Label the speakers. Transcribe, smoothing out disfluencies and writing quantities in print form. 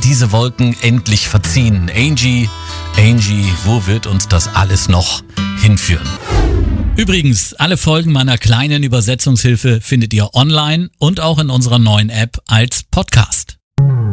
Speaker 1: diese Wolken endlich verziehen. Angie, wo wird uns das alles noch hinführen?
Speaker 2: Übrigens, alle Folgen meiner kleinen Übersetzungshilfe findet ihr online und auch in unserer neuen App als Podcast.